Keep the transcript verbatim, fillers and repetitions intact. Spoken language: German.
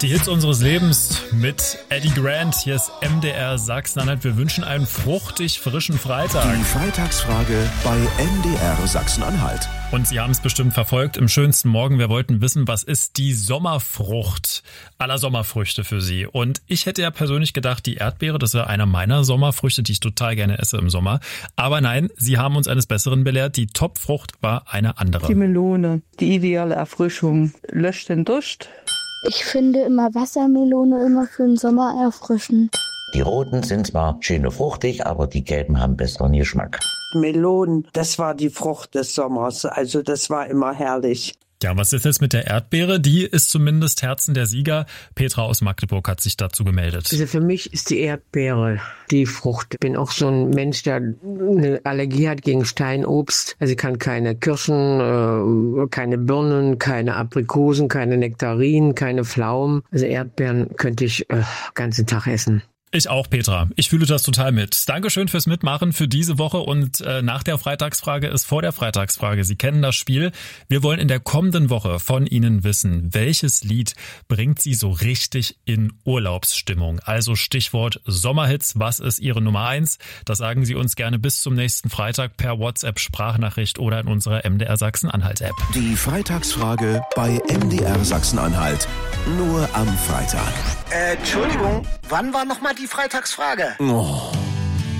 Die Hits unseres Lebens mit Eddie Grant. Hier ist M D R Sachsen-Anhalt. Wir wünschen einen fruchtig frischen Freitag. Die Freitagsfrage bei M D R Sachsen-Anhalt. Und Sie haben es bestimmt verfolgt im schönsten Morgen. Wir wollten wissen, was ist die Sommerfrucht aller Sommerfrüchte für Sie? Und ich hätte ja persönlich gedacht, die Erdbeere, das wäre einer meiner Sommerfrüchte, die ich total gerne esse im Sommer. Aber nein, Sie haben uns eines Besseren belehrt. Die Topfrucht war eine andere. Die Melone, die ideale Erfrischung, löscht den Durst. Ich finde immer Wassermelone immer für den Sommer erfrischend. Die roten sind zwar schön und fruchtig, aber die gelben haben besseren Geschmack. Melonen, das war die Frucht des Sommers, also das war immer herrlich. Ja, was ist jetzt mit der Erdbeere? Die ist zumindest Herzen der Sieger. Petra aus Magdeburg hat sich dazu gemeldet. Also für mich ist die Erdbeere die Frucht. Ich bin auch so ein Mensch, der eine Allergie hat gegen Steinobst. Also ich kann keine Kirschen, äh, keine Birnen, keine Aprikosen, keine Nektarinen, keine Pflaumen. Also Erdbeeren könnte ich äh, ganzen Tag essen. Ich auch, Petra. Ich fühle das total mit. Dankeschön fürs Mitmachen für diese Woche und äh, nach der Freitagsfrage ist vor der Freitagsfrage. Sie kennen das Spiel. Wir wollen in der kommenden Woche von Ihnen wissen, welches Lied bringt Sie so richtig in Urlaubsstimmung? Also Stichwort Sommerhits. Was ist Ihre Nummer eins? Das sagen Sie uns gerne bis zum nächsten Freitag per WhatsApp-Sprachnachricht oder in unserer M D R Sachsen-Anhalt-App. Die Freitagsfrage bei M D R Sachsen-Anhalt. Nur am Freitag. Äh, Entschuldigung, wann war nochmal die Freitagsfrage? Oh.